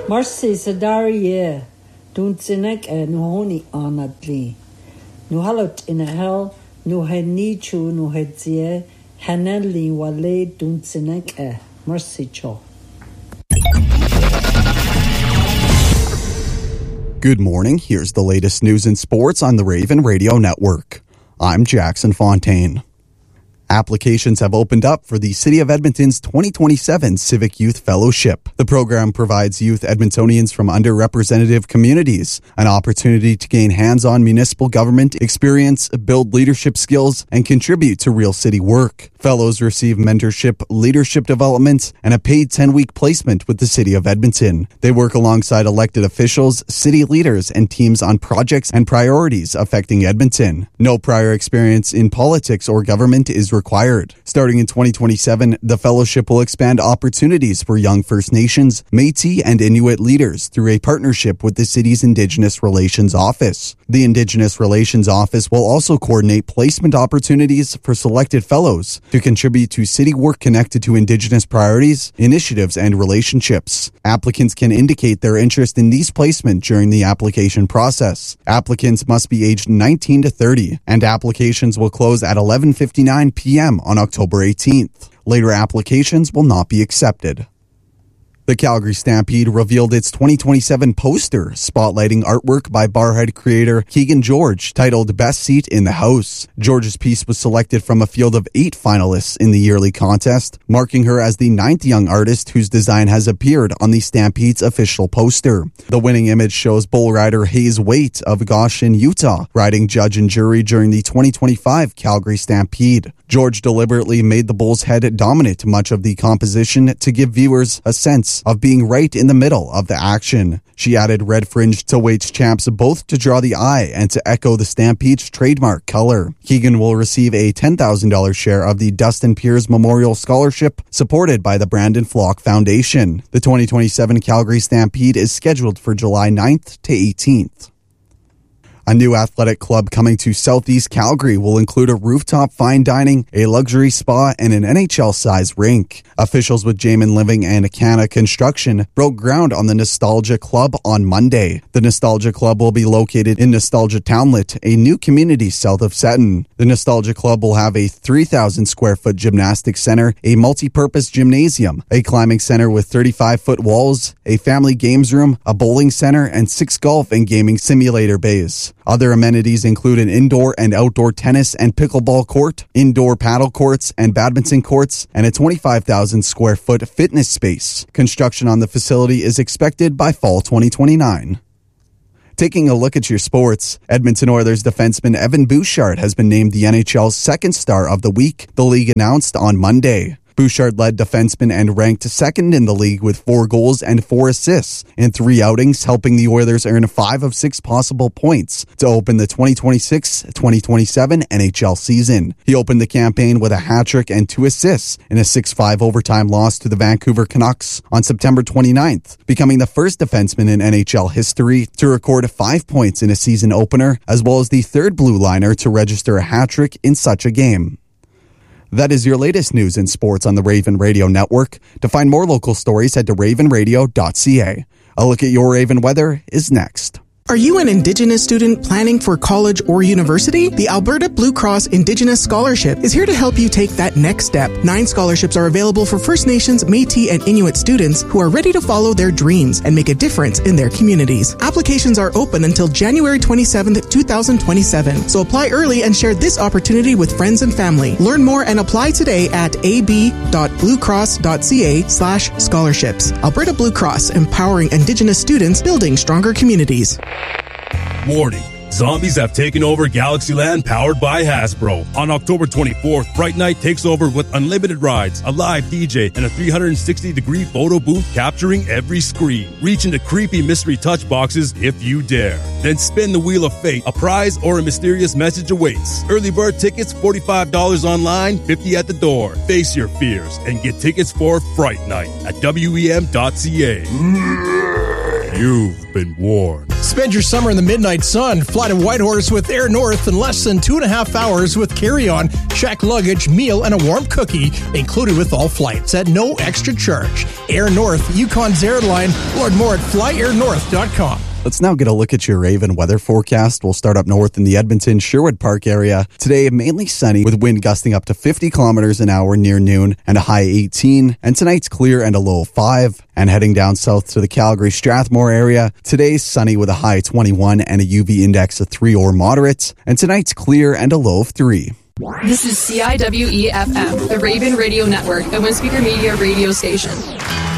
Marcy Sadariye, Duntsinek and Nuhoni Anadli. Nuhalot in a hell, Nuhed Nichu, Nuhedzie, Hanelli Wale Duntsinek, Marcy Cho. Good morning. Here's the latest news and sports on the Raven Radio Network. I'm Jackson Fontaine. Applications have opened up for the City of Edmonton's 2027 Civic Youth Fellowship. The program provides youth Edmontonians from underrepresented communities an opportunity to gain hands-on municipal government experience, build leadership skills, and contribute to real city work. Fellows receive mentorship, leadership development, and a paid 10-week placement with the City of Edmonton. They work alongside elected officials, city leaders, and teams on projects and priorities affecting Edmonton. No prior experience in politics or government is required. Starting in 2027, the fellowship will expand opportunities for young First Nations, Métis, and Inuit leaders through a partnership with the city's Indigenous Relations Office. The Indigenous Relations Office will also coordinate placement opportunities for selected fellows to contribute to city work connected to Indigenous priorities, initiatives, and relationships. Applicants can indicate their interest in these placements during the application process. Applicants must be aged 19 to 30, and applications will close at 11:59 p.m. on October 18th. Later applications will not be accepted. The Calgary Stampede revealed its 2027 poster, spotlighting artwork by Barhead creator Keegan George, titled Best Seat in the House. George's piece was selected from a field of 8 finalists in the yearly contest, marking her as the 9th young artist whose design has appeared on the Stampede's official poster. The winning image shows bull rider Hayes Waite of Goshen, Utah, riding judge and jury during the 2025 Calgary Stampede. George deliberately made the bull's head dominate much of the composition to give viewers a sense of being right in the middle of the action. She added red fringe to Waite's champs both to draw the eye and to echo the Stampede's trademark color. Keegan will receive a $10,000 share of the Dustin Piers Memorial Scholarship supported by the Brandon Flock Foundation. The 2027 Calgary Stampede is scheduled for July 9th to 18th. A new athletic club coming to Southeast Calgary will include a rooftop fine dining, a luxury spa, and an NHL-size rink. Officials with Jamin Living and Akana Construction broke ground on the Nostalgia Club on Monday. The Nostalgia Club will be located in Nostalgia Townlet, a new community south of Seton. The Nostalgia Club will have a 3,000-square-foot gymnastics center, a multi-purpose gymnasium, a climbing center with 35-foot walls, a family games room, a bowling center, and 6 golf and gaming simulator bays. Other amenities include an indoor and outdoor tennis and pickleball court, indoor paddle courts and badminton courts, and a 25,000-square-foot fitness space. Construction on the facility is expected by fall 2029. Taking a look at your sports, Edmonton Oilers defenseman Evan Bouchard has been named the NHL's second star of the week, the league announced on Monday. Bouchard led defenseman and ranked second in the league with 4 goals and 4 assists in 3 outings, helping the Oilers earn 5 of 6 possible points to open the 2026-2027 NHL season. He opened the campaign with a hat-trick and 2 assists in a 6-5 overtime loss to the Vancouver Canucks on September 29th, becoming the first defenseman in NHL history to record 5 points in a season opener, as well as the third blue liner to register a hat-trick in such a game. That is your latest news and sports on the Raven Radio Network. To find more local stories, head to ravenradio.ca. A look at your Raven weather is next. Are you an Indigenous student planning for college or university? The Alberta Blue Cross Indigenous Scholarship is here to help you take that next step. 9 scholarships are available for First Nations, Métis, and Inuit students who are ready to follow their dreams and make a difference in their communities. Applications are open until January 27th, 2027. So apply early and share this opportunity with friends and family. Learn more and apply today at ab.bluecross.ca/scholarships. Alberta Blue Cross, empowering Indigenous students, building stronger communities. Warning. Zombies have taken over Galaxyland powered by Hasbro. On October 24th, Fright Night takes over with unlimited rides, a live DJ, and a 360-degree photo booth capturing every screen. Reach into creepy mystery touch boxes if you dare. Then spin the Wheel of Fate. A prize or a mysterious message awaits. Early bird tickets, $45 online, $50 at the door. Face your fears and get tickets for Fright Night at WEM.ca. You've been warned. Spend your summer in the midnight sun. Fly to Whitehorse with Air North in less than 2.5 hours with carry-on, check luggage, meal, and a warm cookie included with all flights at no extra charge. Air North, Yukon's airline. Learn more at flyairnorth.com. Let's now get a look at your Raven weather forecast. We'll start up north in the Edmonton-Sherwood Park area. Today, mainly sunny with wind gusting up to 50 kilometers an hour near noon and a high 18. And tonight's clear and a low 5. And heading down south to the Calgary-Strathmore area, today's sunny with a high 21 and a UV index of 3 or moderate. And tonight's clear and a low of 3. This is CIWE-FM, the Raven Radio Network, a one-speaker media radio station.